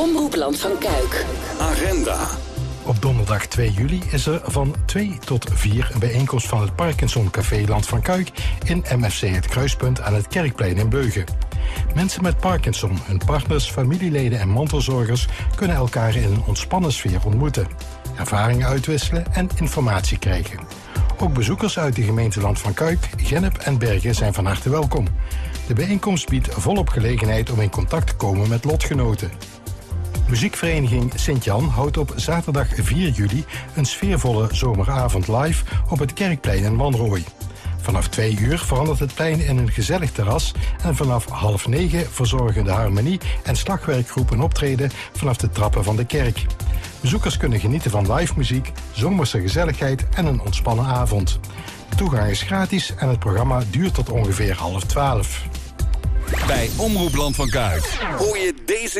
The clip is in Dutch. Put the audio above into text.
Omroep Land van Kuik. Agenda. Op donderdag 2 juli is er van 2 tot 4 een bijeenkomst van het Parkinson Café Land van Kuik in MFC Het Kruispunt aan het Kerkplein in Beugen. Mensen met Parkinson, hun partners, familieleden en mantelzorgers kunnen elkaar in een ontspannen sfeer ontmoeten, ervaringen uitwisselen en informatie krijgen. Ook bezoekers uit de gemeente Land van Kuik, Gennep en Bergen zijn van harte welkom. De bijeenkomst biedt volop gelegenheid om in contact te komen met lotgenoten. Muziekvereniging Sint-Jan houdt op zaterdag 4 juli een sfeervolle zomeravond live op het Kerkplein in Wanrooij. Vanaf 2 uur verandert het plein in een gezellig terras en vanaf 8:30 verzorgen de harmonie- en slagwerkgroep een optreden vanaf de trappen van de kerk. Bezoekers kunnen genieten van live muziek, zomerse gezelligheid en een ontspannen avond. De toegang is gratis en het programma duurt tot ongeveer 11:30. Bij Omroep Land van Kuik hoor je deze